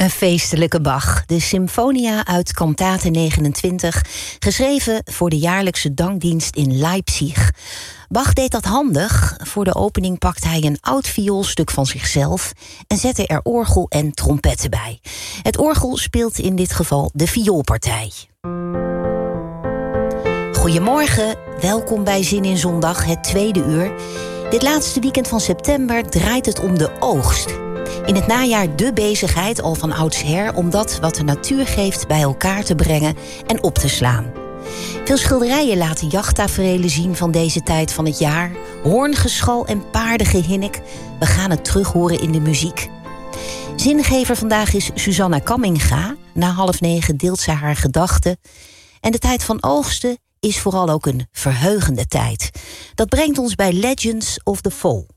Een feestelijke Bach, de Symfonia uit kantate 29... geschreven voor de jaarlijkse dankdienst in Leipzig. Bach deed dat handig. Voor de opening pakte hij een oud vioolstuk van zichzelf en zette er orgel en trompetten bij. Het orgel speelt in dit geval de vioolpartij. Goedemorgen, welkom bij Zin in Zondag, het tweede uur. Dit laatste weekend van september draait het om de oogst. In het najaar de bezigheid, al van oudsher, om dat wat de natuur geeft bij elkaar te brengen en op te slaan. Veel schilderijen laten jachttaferelen zien van deze tijd van het jaar. Hoorngeschal en paardengehinnik. We gaan het terug horen in de muziek. Zingever vandaag is Susanna Kamminga. Na 8:30 deelt zij haar gedachten. En de tijd van oogsten is vooral ook een verheugende tijd. Dat brengt ons bij Legends of the Fall.